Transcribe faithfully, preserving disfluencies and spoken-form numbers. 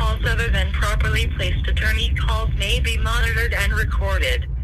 calls other than properly placed attorney calls may be monitored and recorded.